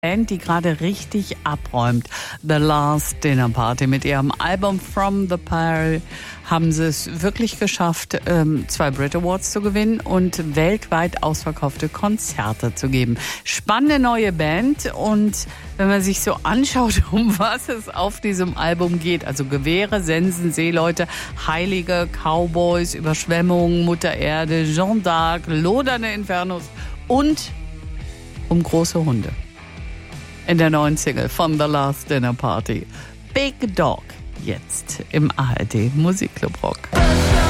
Band, die gerade richtig abräumt. The Last Dinner Party. Mit ihrem Album From the Pearl haben sie es wirklich geschafft, 2 Brit Awards zu gewinnen und weltweit ausverkaufte Konzerte zu geben. Spannende neue Band, und wenn man sich so anschaut, um was es auf diesem Album geht, also Gewehre, Sensen, Seeleute, Heilige, Cowboys, Überschwemmungen, Mutter Erde, Jeanne d'Arc, lodernde Infernos und um große Hunde. In der neuen Single von The Last Dinner Party. Big Dog, jetzt im ARD Musikclub Rock.